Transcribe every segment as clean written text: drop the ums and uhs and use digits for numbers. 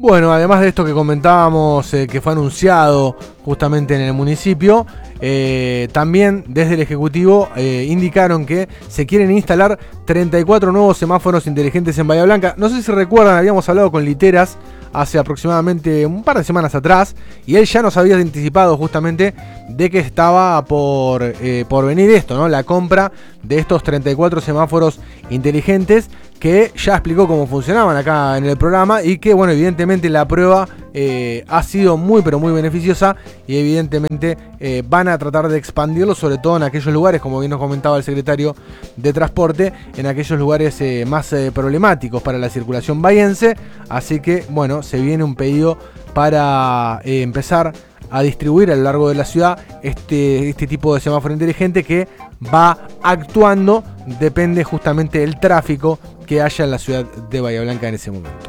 Bueno, además de esto que comentábamos, que fue anunciado justamente en el municipio, también desde el Ejecutivo indicaron que se quieren instalar 34 nuevos semáforos inteligentes en Bahía Blanca. No sé si recuerdan, habíamos hablado con Literas hace aproximadamente un par de semanas atrás, y él ya nos había anticipado justamente de que estaba por venir esto, ¿no? La compra de estos 34 semáforos inteligentes, que ya explicó cómo funcionaban acá en el programa, y que, bueno, evidentemente la prueba ha sido muy pero muy beneficiosa, y evidentemente van a tratar de expandirlo, sobre todo en aquellos lugares, como bien nos comentaba el secretario de Transporte, en aquellos lugares más problemáticos para la circulación bahiense. Así que, bueno, se viene un pedido para empezar a distribuir a lo largo de la ciudad este tipo de semáforo inteligente, que va actuando, depende justamente del tráfico que haya en la ciudad de Bahía Blanca en ese momento.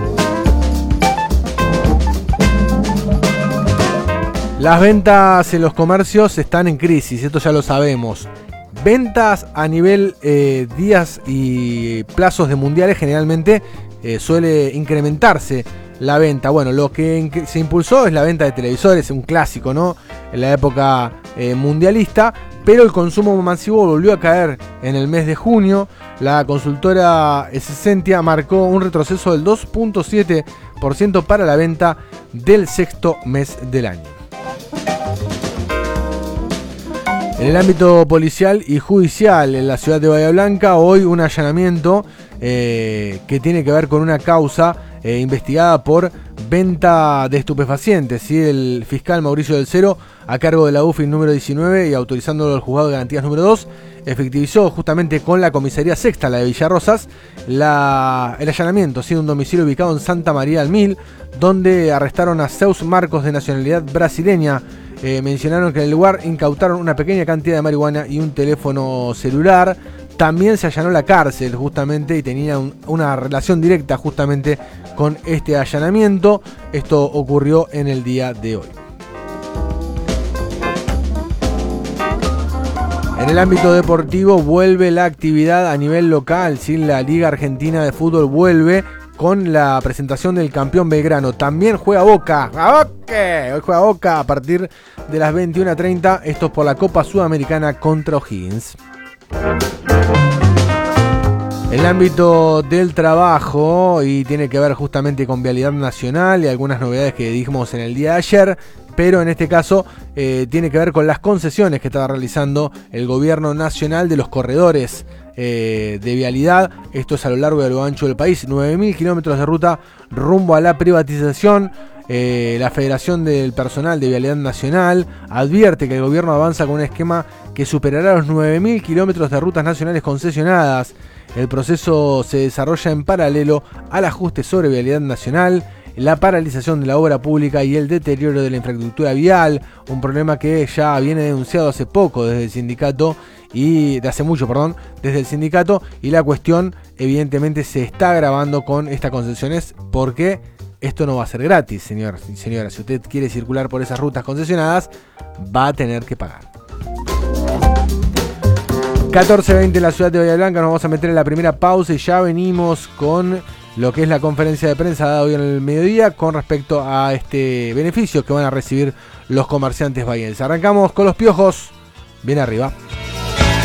Las ventas en los comercios están en crisis, esto ya lo sabemos. Ventas a nivel días y plazos de mundiales, generalmente suele incrementarse la venta. Bueno, lo que se impulsó es la venta de televisores, un clásico, ¿no? En la época mundialista, pero el consumo masivo volvió a caer en el mes de junio. La consultora Essentia marcó un retroceso del 2.7% para la venta del sexto mes del año. En el ámbito policial y judicial en la ciudad de Bahía Blanca, hoy un allanamiento que tiene que ver con una causa investigada por venta de estupefacientes. ¿Sí? El fiscal Mauricio del Cero, a cargo de la UFI número 19 y autorizándolo al juzgado de garantías número 2, efectivizó justamente con la comisaría sexta, la de Villarrosas, el allanamiento, ¿sí? De un domicilio ubicado en Santa María del Mil, donde arrestaron a Zeus Marcos, de nacionalidad brasileña. Mencionaron que en el lugar incautaron una pequeña cantidad de marihuana y un teléfono celular. También se allanó la cárcel justamente, y tenía una relación directa justamente con este allanamiento. Esto ocurrió en el día de hoy. En el ámbito deportivo vuelve la actividad a nivel local, ¿sí? La Liga Argentina de Fútbol vuelve con la presentación del campeón Belgrano. También juega Boca. Hoy juega Boca a partir de las 21:30. Esto es por la Copa Sudamericana contra O'Higgins. En el ámbito del trabajo, y tiene que ver justamente con Vialidad Nacional y algunas novedades que dijimos en el día de ayer, pero en este caso tiene que ver con las concesiones que está realizando el gobierno nacional de los corredores de vialidad. Esto es a lo largo y a lo ancho del país, 9.000 kilómetros de ruta rumbo a la privatización. La Federación del Personal de Vialidad Nacional advierte que el gobierno avanza con un esquema que superará los 9.000 kilómetros de rutas nacionales concesionadas. El proceso se desarrolla en paralelo al ajuste sobre vialidad nacional, la paralización de la obra pública y el deterioro de la infraestructura vial, un problema que ya viene denunciado hace poco desde el sindicato, desde el sindicato, y la cuestión evidentemente se está agravando con estas concesiones, porque esto no va a ser gratis, señor y señora. Si usted quiere circular por esas rutas concesionadas, va a tener que pagar. 14:20 en la ciudad de Bahía Blanca, nos vamos a meter en la primera pausa y ya venimos con lo que es la conferencia de prensa dada hoy en el mediodía con respecto a este beneficio que van a recibir los comerciantes bahienses. Arrancamos con los Piojos, bien arriba.